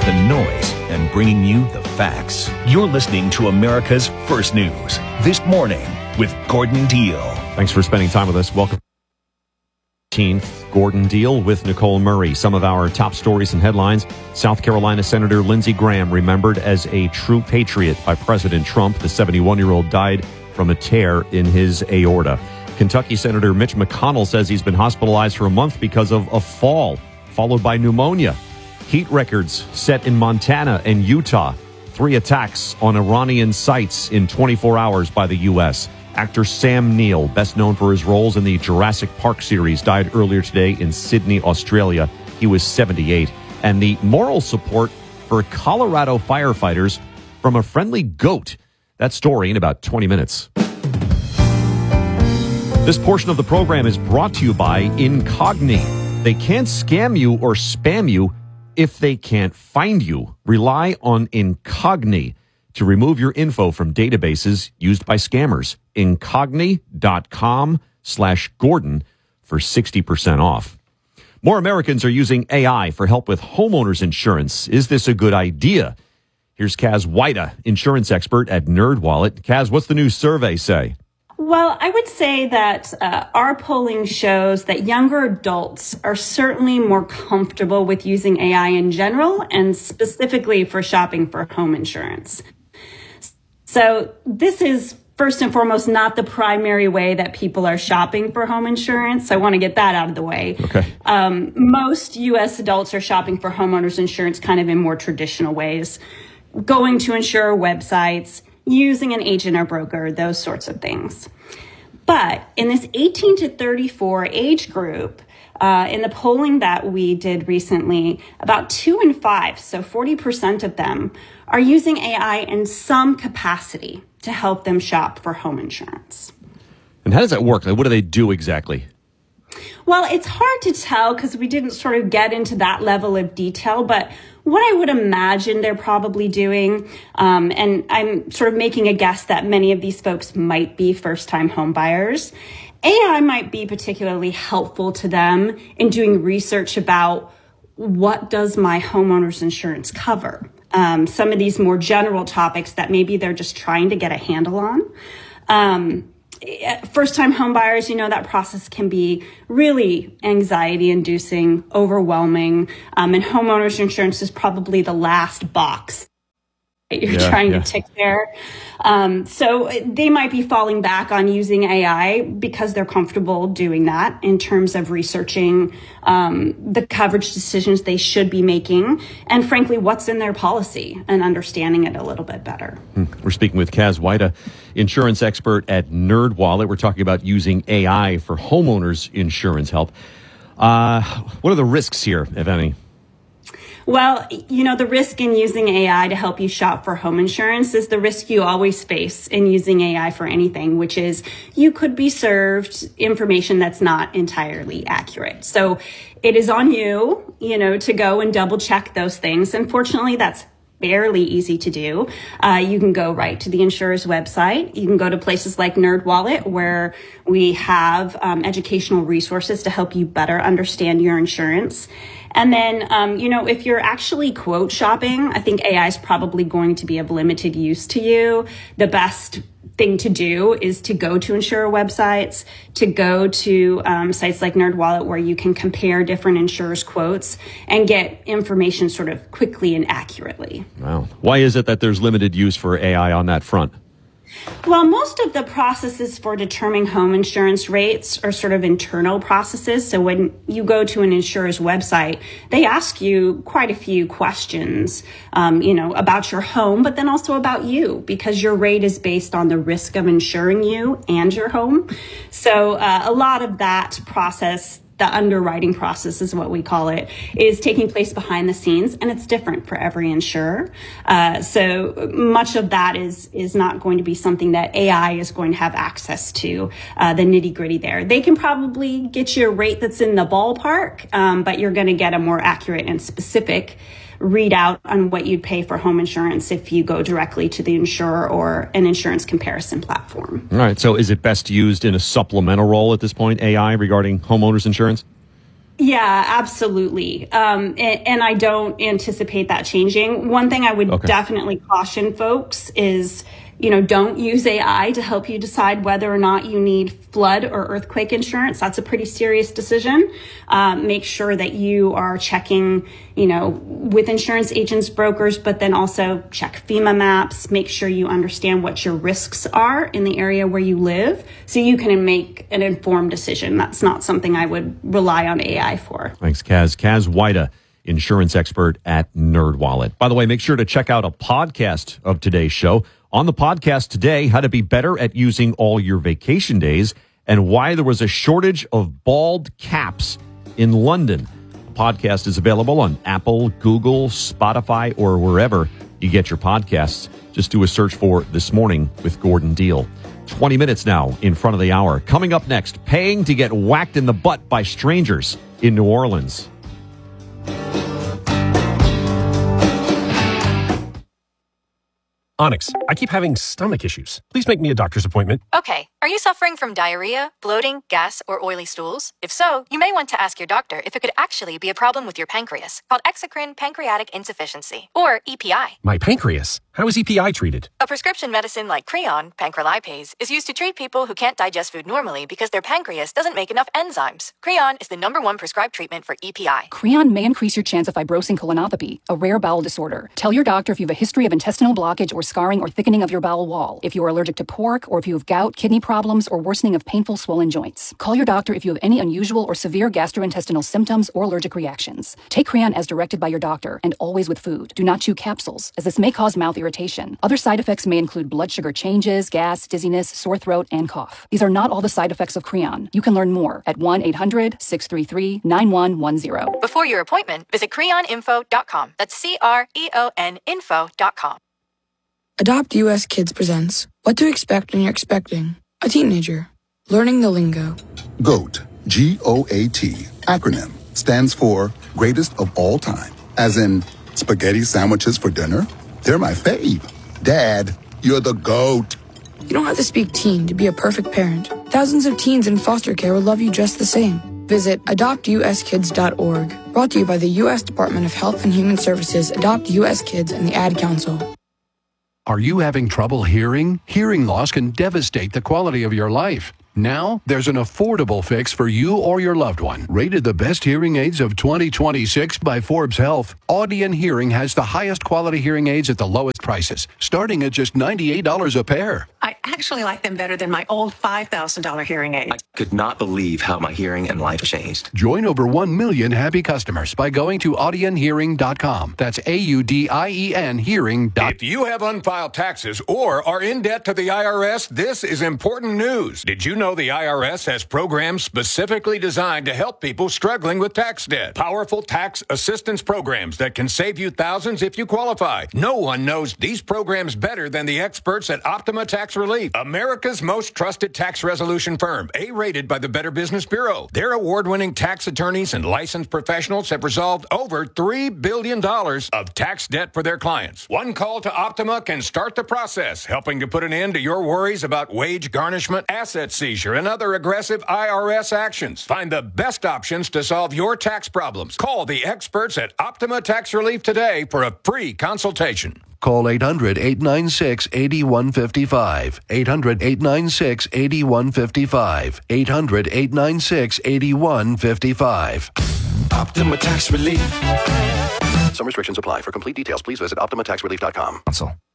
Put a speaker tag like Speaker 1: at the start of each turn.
Speaker 1: the noise and bringing you the facts. You're listening to America's First News This Morning with Gordon Deal.
Speaker 2: Thanks for spending time with us. Welcome. Gordon Deal with Nicole Murray. Some of our top stories and headlines. South Carolina Senator Lindsey Graham remembered as a true patriot by President Trump. The 71-year-old died from a tear in his aorta. Kentucky Senator Mitch McConnell says he's been hospitalized for a month because of a fall, followed by pneumonia. Heat records set in Montana and Utah. 3 attacks on Iranian sites in 24 hours by the U.S. Actor Sam Neill, best known for his roles in the Jurassic Park series, died earlier today in Sydney, Australia. He was 78. And the moral support for Colorado firefighters from a friendly goat. That story in about 20 minutes. This portion of the program is brought to you by Incogni. They can't scam you or spam you if they can't find you. Rely on Incogni to remove your info from databases used by scammers. Incogni.com/Gordon for 60% off. More Americans are using AI for help with homeowners insurance. Is this a good idea? Here's Kaz Wida, insurance expert at NerdWallet. Kaz, what's the new survey say?
Speaker 3: Well, I would say that our polling shows that younger adults are certainly more comfortable with using AI in general and specifically for shopping for home insurance. So this is first and foremost not the primary way that people are shopping for home insurance. I want to get that out of the way.
Speaker 2: Okay.
Speaker 3: Most U.S. adults are shopping for homeowners insurance kind of in more traditional ways, going to insurer websites, using an agent or broker, those sorts of things. But in this 18 to 34 age group, in the polling that we did recently, about 2 in 5, so 40% of them, are using AI in some capacity to help them shop for home insurance.
Speaker 2: And how does that work? Like, what do they do exactly?
Speaker 3: Well, it's hard to tell because we didn't sort of get into that level of detail, but what I would imagine they're probably doing, and I'm sort of making a guess that many of these folks might be first-time home buyers, AI might be particularly helpful to them in doing research about what does my homeowner's insurance cover? Some of these more general topics that maybe they're just trying to get a handle on. First-time home buyers, that process can be really anxiety-inducing, overwhelming, and homeowners insurance is probably the last box that you're trying to tick there. So they might be falling back on using AI because they're comfortable doing that in terms of researching the coverage decisions they should be making and, frankly, what's in their policy and understanding it a little bit better.
Speaker 2: We're speaking with Kaz Wida, insurance expert at NerdWallet. We're talking about using AI for homeowners insurance help. What are the risks here, if any?
Speaker 3: Well, the risk in using AI to help you shop for home insurance is the risk you always face in using AI for anything, which is you could be served information that's not entirely accurate. So it is on you, to go and double check those things. Unfortunately, that's fairly easy to do. You can go right to the insurer's website. You can go to places like NerdWallet, where we have educational resources to help you better understand your insurance. And then, if you're actually quote shopping, I think AI is probably going to be of limited use to you. The best thing to do is to go to insurer websites, to go to sites like NerdWallet, where you can compare different insurers' quotes and get information sort of quickly and accurately.
Speaker 2: Wow. Why is it that there's limited use for AI on that front?
Speaker 3: Well, most of the processes for determining home insurance rates are sort of internal processes. So when you go to an insurer's website, they ask you quite a few questions, about your home, but then also about you, because your rate is based on the risk of insuring you and your home. So a lot of that process, the underwriting process is what we call it, is taking place behind the scenes, and it's different for every insurer. So much of that is not going to be something that AI is going to have access to, the nitty gritty there. They can probably get you a rate that's in the ballpark, but you're going to get a more accurate and specific readout on what you'd pay for home insurance if you go directly to the insurer or an insurance comparison platform.
Speaker 2: All right. So is it best used in a supplemental role at this point, AI, regarding homeowners insurance?
Speaker 3: Yeah, absolutely. And I don't anticipate that changing. One thing I would definitely caution folks is, don't use AI to help you decide whether or not you need flood or earthquake insurance. That's a pretty serious decision. Make sure that you are checking, with insurance agents, brokers, but then also check FEMA maps. Make sure you understand what your risks are in the area where you live so you can make an informed decision. That's not something I would rely on AI for.
Speaker 2: Thanks, Kaz. Kaz Wida, insurance expert at NerdWallet. By the way, make sure to check out a podcast of today's show. On the podcast today, how to be better at using all your vacation days and why there was a shortage of bald caps in London. The podcast is available on Apple, Google, Spotify, or wherever you get your podcasts. Just do a search for This Morning with Gordon Deal. 20 minutes now in front of the hour. Coming up next, paying to get whacked in the butt by strangers in New Orleans.
Speaker 4: Onyx, I keep having stomach issues. Please make me a doctor's appointment.
Speaker 5: Okay, are you suffering from diarrhea, bloating, gas, or oily stools? If so, you may want to ask your doctor if it could actually be a problem with your pancreas, called exocrine pancreatic insufficiency, or EPI.
Speaker 4: My pancreas? How is EPI treated?
Speaker 5: A prescription medicine like Creon, pancrelipase, is used to treat people who can't digest food normally because their pancreas doesn't make enough enzymes. Creon is the #1 prescribed treatment for EPI.
Speaker 6: Creon may increase your chance of fibrosing colonopathy, a rare bowel disorder. Tell your doctor if you have a history of intestinal blockage or scarring or thickening of your bowel wall, if you are allergic to pork, or if you have gout, kidney problems, or worsening of painful swollen joints. Call your doctor if you have any unusual or severe gastrointestinal symptoms or allergic reactions. Take Creon as directed by your doctor and always with food. Do not chew capsules, as this may cause mouth irritation. Other side effects may include blood sugar changes, gas, dizziness, sore throat, and cough. These are not all the side effects of Creon. You can learn more at 1-800-633-9110.
Speaker 5: Before your appointment, visit creoninfo.com. That's CREON info.com.
Speaker 7: Adopt US Kids presents What to Expect When You're Expecting a Teenager. Learning the lingo.
Speaker 8: GOAT, G-O-A-T, acronym, stands for Greatest of All Time. As in, spaghetti sandwiches for dinner? They're my fave. Dad, you're the GOAT.
Speaker 7: You don't have to speak teen to be a perfect parent. Thousands of teens in foster care will love you just the same. Visit adoptuskids.org. Brought to you by the U.S. Department of Health and Human Services, Adopt U.S. Kids, and the Ad Council.
Speaker 9: Are you having trouble hearing? Hearing loss can devastate the quality of your life. Now, there's an affordable fix for you or your loved one. Rated the best hearing aids of 2026 by Forbes Health, Audion Hearing has the highest quality hearing aids at the lowest prices, starting at just $98 a pair.
Speaker 10: I actually like them better than my old $5,000 hearing aids.
Speaker 11: I could not believe how my hearing and life changed.
Speaker 9: Join over 1 million happy customers by going to audionhearing.com. That's AUDIEN hearing.com.
Speaker 12: If you have unfiled taxes or are in debt to the IRS, this is important news. Did you know the IRS has programs specifically designed to help people struggling with tax debt? Powerful tax assistance programs that can save you thousands if you qualify. No one knows these programs better than the experts at Optima Tax Relief, America's most trusted tax resolution firm, A-rated by the Better Business Bureau. Their award-winning tax attorneys and licensed professionals have resolved over $3 billion of tax debt for their clients. One call to Optima can start the process, helping to put an end to your worries about wage garnishment, asset seizure, and other aggressive IRS actions. Find the best options to solve your tax problems. Call the experts at Optima Tax Relief today for a free consultation.
Speaker 9: Call 800-896-8155. 800-896-8155. 800-896-8155.
Speaker 11: Optima Tax Relief.
Speaker 13: Some restrictions apply. For complete details, please visit OptimaTaxRelief.com.